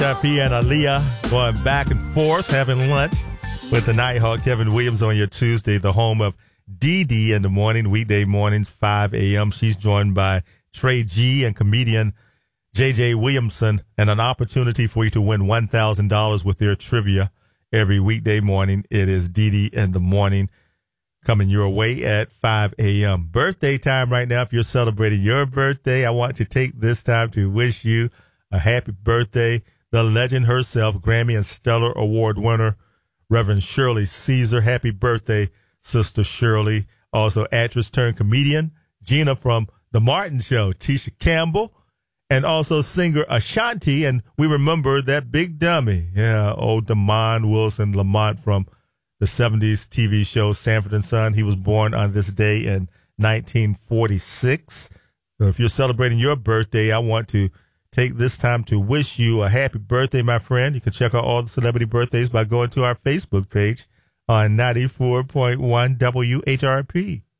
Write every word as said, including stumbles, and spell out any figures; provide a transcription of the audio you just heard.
Steffi and Aaliyah going back and forth, having lunch with the Nighthawk. Kevin Williams on your Tuesday, the home of D D in the morning, weekday mornings, five a.m. She's joined by Trey G and comedian J J Williamson, and an opportunity for you to win one thousand dollars with their trivia every weekday morning. It is D D in the morning coming your way at five a.m. Birthday time right now. If you're celebrating your birthday, I want to take this time to wish you a happy birthday. The legend herself, Grammy and Stellar Award winner, Reverend Shirley Caesar. Happy birthday, Sister Shirley. Also, actress turned comedian Gina from The Martin Show, Tisha Campbell, and also singer Ashanti. And we remember that big dummy, yeah, old Damon Wilson Lamont from the seventies T V show Sanford and Son. He was born on this day in nineteen forty-six. So if you're celebrating your birthday, I want to take this time to wish you a happy birthday, my friend. You can check out all the celebrity birthdays by going to our Facebook page on ninety-four point one W H R P.